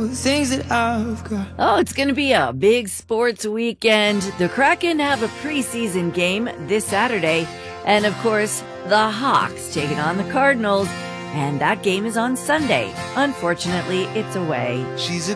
the things that I've got. Oh, it's going to be a big sports weekend. The Kraken have a preseason game this Saturday. And, of course, the Hawks taking on the Cardinals. And that game is on Sunday. Unfortunately, it's away. She's a